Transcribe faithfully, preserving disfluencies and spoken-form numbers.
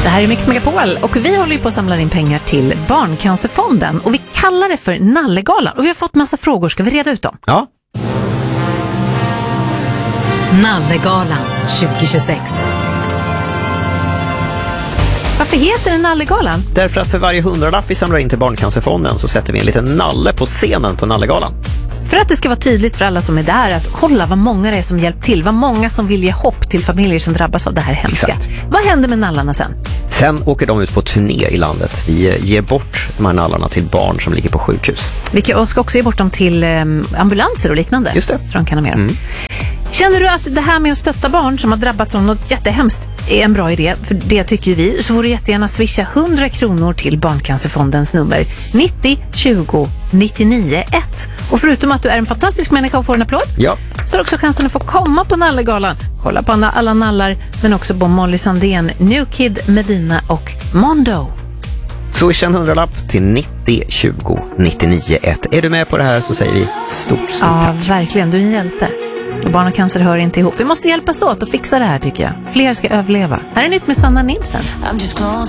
Det här är Mix Megapol och vi håller ju på att samla in pengar till Barncancerfonden och vi kallar det för Nallegalan och vi har fått massa frågor, ska vi reda ut dem? Ja. Nallegalan tjugohundratjugosex. Varför heter det Nallegalan? Därför att för varje hundralapp vi samlar in till Barncancerfonden så sätter vi en liten nalle på scenen på Nallegalan. För att det ska vara tydligt för alla som är där att kolla vad många det är som hjälpt till, vad många som vill ge hopp till familjer som drabbas av det här hemska. Exakt. Vad händer med nallarna sen? Sen åker de ut på turné i landet. Vi ger bort de här nallarna till barn som ligger på sjukhus. Vi ska också ge bort dem till um, ambulanser och liknande. Just det. För de kan ha mer. Mm. Känner du att det här med att stötta barn som har drabbats av något jättehemskt är en bra idé? För det tycker vi. Så får du jättegärna swisha hundra kronor till Barncancerfondens nummer nittio tjugo nittionio ett. Och förutom att du är en fantastisk människa och får en applåd, Ja. så är det också chansen att få komma på Nallegalan. Kolla på alla nallar, men också på Molly Sandén, New Kid, Medina och Mondo. Swisha en hundralapp till nittio tjugo nittionio ett. Är du med på det här så säger vi stort, stort Ja, tack. verkligen. Du är en hjälte. Och barn och cancer hör inte ihop. Vi måste hjälpas åt och fixa det här, tycker jag. Fler ska överleva. Här är nytt med Sanna Nilsson.